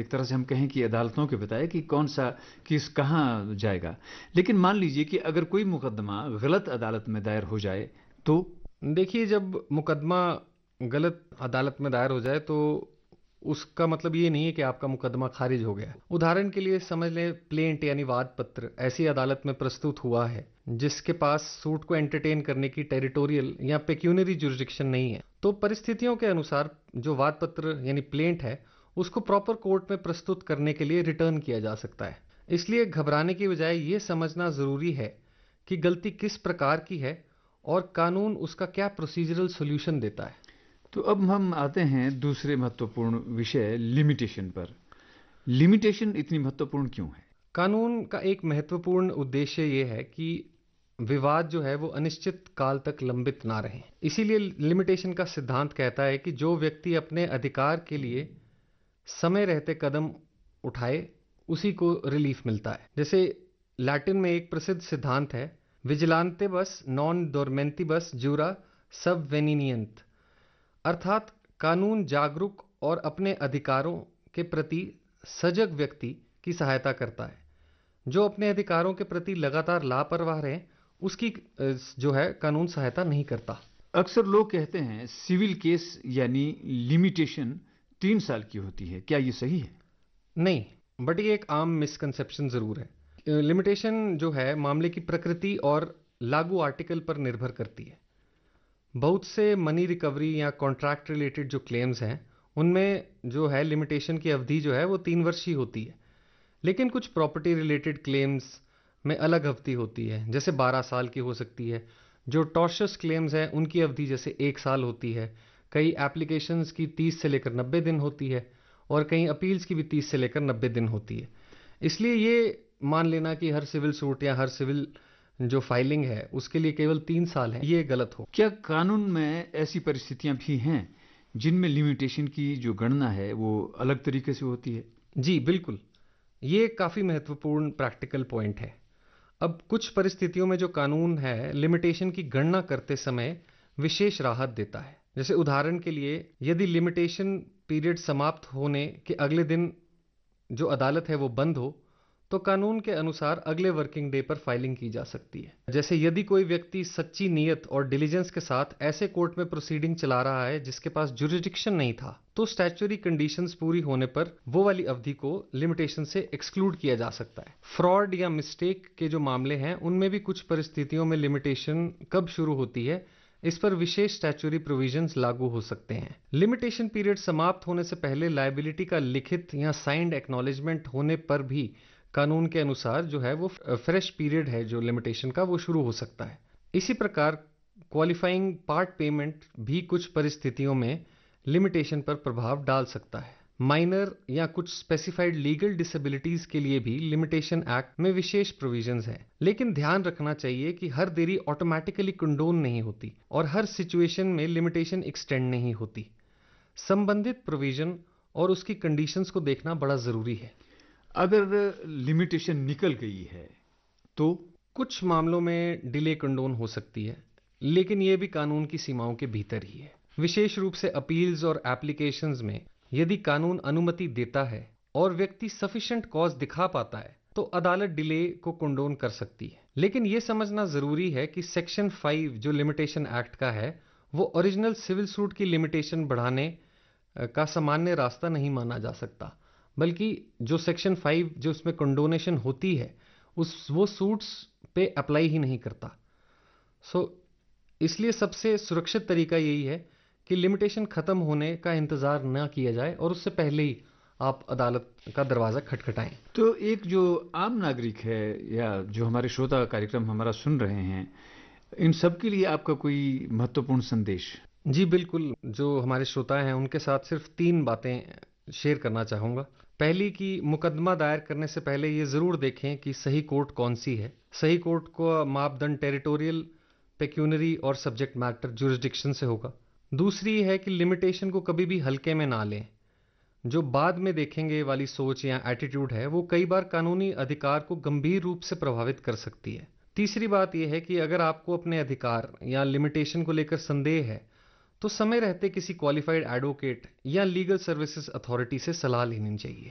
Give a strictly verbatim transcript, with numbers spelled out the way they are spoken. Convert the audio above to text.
एक तरह से हम कहें कि अदालतों के बताए कि कौन सा केस कहाँ जाएगा। लेकिन मान लीजिए कि अगर कोई मुकदमा गलत अदालत में दायर हो जाए तो? देखिए, जब मुकदमा गलत अदालत में दायर हो जाए तो उसका मतलब ये नहीं है कि आपका मुकदमा खारिज हो गया। उदाहरण के लिए समझ लें, प्लेंट यानी वाद पत्र ऐसी अदालत में प्रस्तुत हुआ है जिसके पास सूट को एंटरटेन करने की टेरिटोरियल या पेक्यूनरी जुरिडिक्शन नहीं है, तो परिस्थितियों के अनुसार जो वाद पत्र यानी प्लेंट है उसको प्रॉपर कोर्ट में प्रस्तुत करने के लिए रिटर्न किया जा सकता है। इसलिए घबराने की बजाय ये समझना जरूरी है कि गलती किस प्रकार की है और कानून उसका क्या प्रोसीजरल सॉल्यूशन देता है। तो अब हम आते हैं दूसरे महत्वपूर्ण विषय लिमिटेशन पर। लिमिटेशन इतनी महत्वपूर्ण क्यों है? कानून का एक महत्वपूर्ण उद्देश्य ये है कि विवाद जो है वो अनिश्चित काल तक लंबित ना रहे। इसीलिए लिमिटेशन का सिद्धांत कहता है कि जो व्यक्ति अपने अधिकार के लिए समय रहते कदम उठाए उसी को रिलीफ मिलता है। जैसे लैटिन में एक प्रसिद्ध सिद्धांत है, विजिलांतेबस नॉन डोरमेंटिबस जूरा सबवेनिएंत, अर्थात कानून जागरूक और अपने अधिकारों के प्रति सजग व्यक्ति की सहायता करता है। जो अपने अधिकारों के प्रति लगातार लापरवाह रहे उसकी जो है कानून सहायता नहीं करता। अक्सर लोग कहते हैं सिविल केस यानी लिमिटेशन तीन साल की होती है, क्या ये सही है? नहीं, बट ये एक आम मिसकंसेप्शन जरूर है। लिमिटेशन जो है मामले की प्रकृति और लागू आर्टिकल पर निर्भर करती है। बहुत से मनी रिकवरी या कॉन्ट्रैक्ट रिलेटेड जो क्लेम्स हैं उनमें जो है लिमिटेशन की अवधि जो है वो तीन वर्ष ही होती है। लेकिन कुछ प्रॉपर्टी रिलेटेड क्लेम्स में अलग अवधि होती है, जैसे बारह साल की हो सकती है। जो टॉर्शस क्लेम्स हैं उनकी अवधि जैसे एक साल होती है। कई एप्लीकेशंस की तीस से लेकर नब्बे दिन होती है और कई अपील्स की भी तीस से लेकर नब्बे दिन होती है। इसलिए ये मान लेना कि हर सिविल सूट या हर सिविल जो फाइलिंग है उसके लिए केवल तीन साल है, ये गलत हो। क्या कानून में ऐसी परिस्थितियां भी हैं जिनमें लिमिटेशन की जो गणना है वो अलग तरीके से होती है? जी बिल्कुल, ये काफी महत्वपूर्ण प्रैक्टिकल पॉइंट है। अब कुछ परिस्थितियों में जो कानून है लिमिटेशन की गणना करते समय विशेष राहत देता है। जैसे उदाहरण के लिए, यदि लिमिटेशन पीरियड समाप्त होने के अगले दिन जो अदालत है वो बंद हो तो कानून के अनुसार अगले वर्किंग डे पर फाइलिंग की जा सकती है। जैसे यदि कोई व्यक्ति सच्ची नीयत और डिलीजेंस के साथ ऐसे कोर्ट में प्रोसीडिंग चला रहा है जिसके पास जुरिडिक्शन नहीं था, तो स्टैट्यूटरी कंडीशंस पूरी होने पर वो वाली अवधि को लिमिटेशन से एक्सक्लूड किया जा सकता है। फ्रॉड या मिस्टेक के जो मामले हैं उनमें भी कुछ परिस्थितियों में लिमिटेशन कब शुरू होती है इस पर विशेष स्टैट्यूटरी प्रोविजंस लागू हो सकते हैं। लिमिटेशन पीरियड समाप्त होने से पहले लायबिलिटी का लिखित या साइंड एक्नॉलेजमेंट होने पर भी कानून के अनुसार जो है वो फ्रेश पीरियड है जो लिमिटेशन का वो शुरू हो सकता है। इसी प्रकार क्वालिफाइंग पार्ट पेमेंट भी कुछ परिस्थितियों में लिमिटेशन पर प्रभाव डाल सकता है। माइनर या कुछ स्पेसिफाइड लीगल डिसेबिलिटीज के लिए भी लिमिटेशन एक्ट में विशेष प्रोविजंस हैं। लेकिन ध्यान रखना चाहिए कि हर देरी ऑटोमेटिकली कंडोन नहीं होती और हर सिचुएशन में लिमिटेशन एक्सटेंड नहीं होती। संबंधित प्रोविजन और उसकी कंडीशंस को देखना बड़ा जरूरी है। अगर लिमिटेशन निकल गई है तो? कुछ मामलों में डिले कंडोन हो सकती है, लेकिन यह भी कानून की सीमाओं के भीतर ही है। विशेष रूप से अपील्स और एप्लीकेशंस में यदि कानून अनुमति देता है और व्यक्ति सफिशिएंट कॉज दिखा पाता है तो अदालत डिले को कंडोन कर सकती है। लेकिन यह समझना जरूरी है कि सेक्शन फाइव जो लिमिटेशन एक्ट का है वो ओरिजिनल सिविल सूट की लिमिटेशन बढ़ाने का सामान्य रास्ता नहीं माना जा सकता, बल्कि जो सेक्शन फाइव जो उसमें कंडोनेशन होती है उस वो सूट्स पे अप्लाई ही नहीं करता। सो so, इसलिए सबसे सुरक्षित तरीका यही है कि लिमिटेशन खत्म होने का इंतजार ना किया जाए और उससे पहले ही आप अदालत का दरवाजा खटखटाएं। तो एक जो आम नागरिक है या जो हमारे श्रोता कार्यक्रम हमारा सुन रहे हैं, इन सब के लिए आपका कोई महत्वपूर्ण संदेश? जी बिल्कुल, जो हमारे श्रोता हैं उनके साथ सिर्फ तीन बातें शेयर करना चाहूँगा। पहली कि मुकदमा दायर करने से पहले ये ज़रूर देखें कि सही कोर्ट कौन सी है। सही कोर्ट को मापदंड टेरिटोरियल, पेक्यूनरी और सब्जेक्ट मैटर जुरिस्डिक्शन से होगा। दूसरी है कि लिमिटेशन को कभी भी हल्के में ना लें। जो बाद में देखेंगे वाली सोच या एटीट्यूड है वो कई बार कानूनी अधिकार को गंभीर रूप से प्रभावित कर सकती है। तीसरी बात यह है कि अगर आपको अपने अधिकार या लिमिटेशन को लेकर संदेह है तो समय रहते किसी क्वालिफाइड एडवोकेट या लीगल सर्विसेज अथॉरिटी से सलाह लेनी चाहिए।